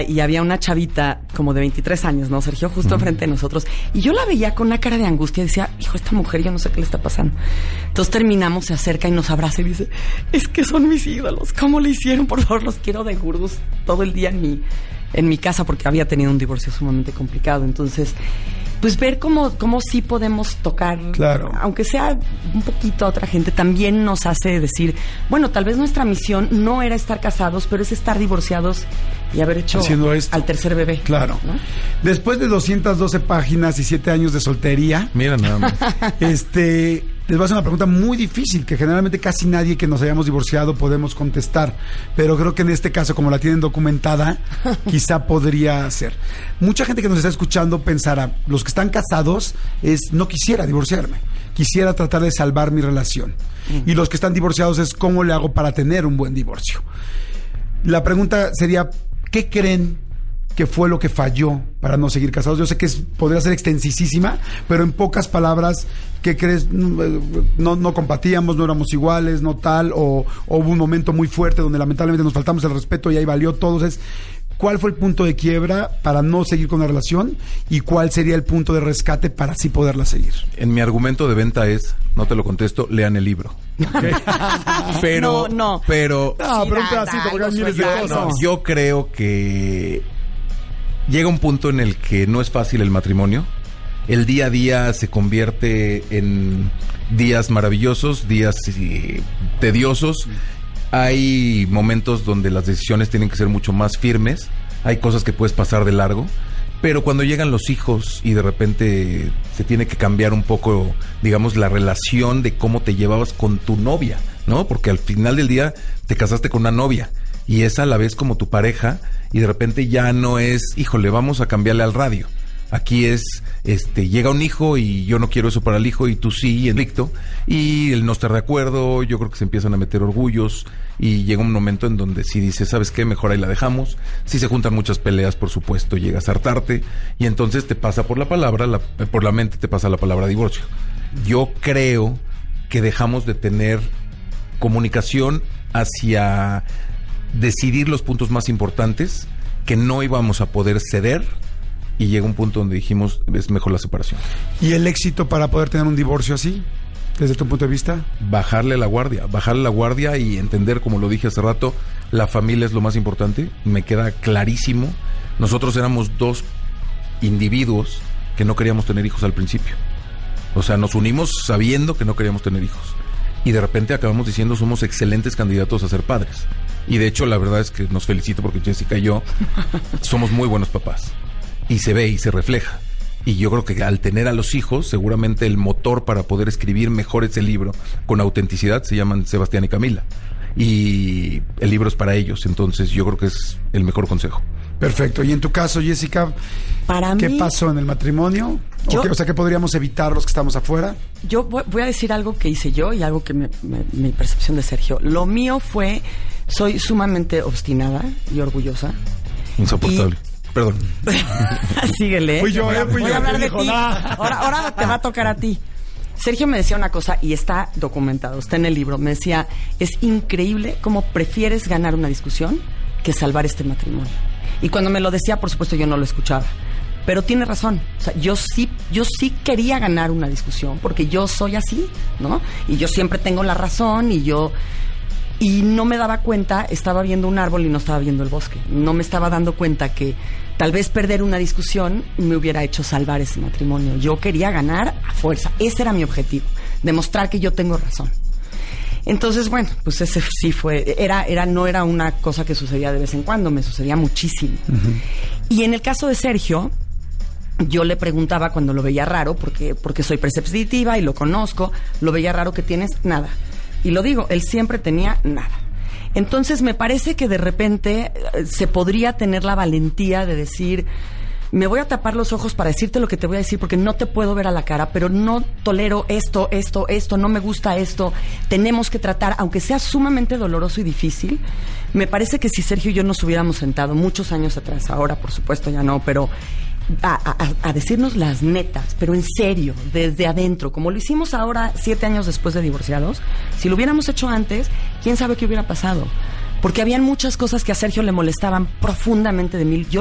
Y había una chavita como de 23 años, ¿no, Sergio? Justo enfrente de nosotros. Y yo la veía con una cara de angustia y decía, hijo, esta mujer, yo no sé qué le está pasando. Entonces terminamos, se acerca y nos abraza y dice, es que son mis ídolos. ¿Cómo le hicieron? Por favor, los quiero de gurús todo el día en mi casa, porque había tenido un divorcio sumamente complicado. Entonces, pues ver cómo sí podemos tocar, claro, aunque sea un poquito a otra gente, también nos hace decir, bueno, tal vez nuestra misión no era estar casados, pero es estar divorciados y haber hecho al tercer bebé. Claro. ¿No? Después de 212 páginas y 7 años de soltería, mira nada más. Les voy a hacer una pregunta muy difícil que generalmente casi nadie que nos hayamos divorciado podemos contestar, pero creo que en este caso, como la tienen documentada, quizá podría ser. Mucha gente que nos está escuchando pensará, los que están casados no quisiera divorciarme, quisiera tratar de salvar mi relación. Y los que están divorciados es ¿cómo le hago para tener un buen divorcio? La pregunta sería, ¿qué creen que fue lo que falló para no seguir casados? Yo sé que podría ser extensísima, pero en pocas palabras, ¿qué crees? No compatíamos, no éramos iguales, no tal, o hubo un momento muy fuerte donde lamentablemente nos faltamos el respeto y ahí valió todo. Entonces, ¿cuál fue el punto de quiebra para no seguir con la relación? ¿Y cuál sería el punto de rescate para así poderla seguir? En mi argumento de venta no te lo contesto, lean el libro. Okay. Pero un pedacito, porque hay miles de cosas. Yo creo que llega un punto en el que no es fácil el matrimonio. El día a día se convierte en días maravillosos, días tediosos. Hay momentos donde las decisiones tienen que ser mucho más firmes. Hay cosas que puedes pasar de largo. Pero cuando llegan los hijos y de repente se tiene que cambiar un poco, digamos, la relación de cómo te llevabas con tu novia, ¿no? Porque al final del día te casaste con una novia y es a la vez como tu pareja y de repente ya no es, híjole, vamos a cambiarle al radio. Aquí es, llega un hijo y yo no quiero eso para el hijo y tú sí, conflicto, y él no está de acuerdo, yo creo que se empiezan a meter orgullos y llega un momento en donde si dices, ¿sabes qué? Mejor ahí la dejamos. Si se juntan muchas peleas, por supuesto, llegas a hartarte y entonces te pasa por por la mente te pasa la palabra divorcio. Yo creo que dejamos de tener comunicación hacia decidir los puntos más importantes, que no íbamos a poder ceder. Y llega un punto donde dijimos, es mejor la separación. ¿Y el éxito para poder tener un divorcio así, desde tu punto de vista? Bajarle la guardia y entender, como lo dije hace rato, la familia es lo más importante. Me queda clarísimo. Nosotros éramos 2 individuos que no queríamos tener hijos al principio. O sea, nos unimos sabiendo que no queríamos tener hijos. Y de repente acabamos diciendo, somos excelentes candidatos a ser padres. Y de hecho, la verdad es que nos felicito porque Jessica y yo somos muy buenos papás. Y se ve y se refleja. Y yo creo que al tener a los hijos, seguramente el motor para poder escribir mejor ese libro con autenticidad se llaman Sebastián y Camila. Y el libro es para ellos, entonces yo creo que es el mejor consejo. Perfecto. Y en tu caso, Jessica, ¿qué pasó en el matrimonio? O sea, ¿qué podríamos evitar los que estamos afuera? Yo voy a decir algo que hice yo y algo que mi percepción de Sergio. Lo mío fue, soy sumamente obstinada y orgullosa. Insoportable. Perdón. Síguele. Fui yo. Voy a hablar de ti. Ahora te va a tocar a ti. Sergio me decía una cosa y está documentado, está en el libro. Me decía, es increíble cómo prefieres ganar una discusión que salvar este matrimonio. Y cuando me lo decía, por supuesto, yo no lo escuchaba. Pero tiene razón. O sea, yo sí quería ganar una discusión porque yo soy así, ¿no? Y yo siempre tengo la razón y no me daba cuenta, estaba viendo un árbol y no estaba viendo el bosque. No me estaba dando cuenta que tal vez perder una discusión me hubiera hecho salvar ese matrimonio. Yo quería ganar a fuerza. Ese era mi objetivo, demostrar que yo tengo razón. Entonces, bueno, pues ese sí fue, no era una cosa que sucedía de vez en cuando, me sucedía muchísimo. Uh-huh. Y en el caso de Sergio, yo le preguntaba cuando lo veía raro, porque soy perceptiva y lo conozco, lo veía raro, que tienes nada. Y lo digo, él siempre tenía nada. Entonces me parece que de repente se podría tener la valentía de decir, me voy a tapar los ojos para decirte lo que te voy a decir porque no te puedo ver a la cara, pero no tolero esto, no me gusta esto. Tenemos que tratar, aunque sea sumamente doloroso y difícil. Me parece que si Sergio y yo nos hubiéramos sentado muchos años atrás, ahora por supuesto ya no, pero a decirnos las netas, pero en serio, desde adentro, como lo hicimos ahora 7 años después de divorciados, si lo hubiéramos hecho antes, quién sabe qué hubiera pasado. porque habían muchas cosas que a Sergio le molestaban profundamente de mí. Yo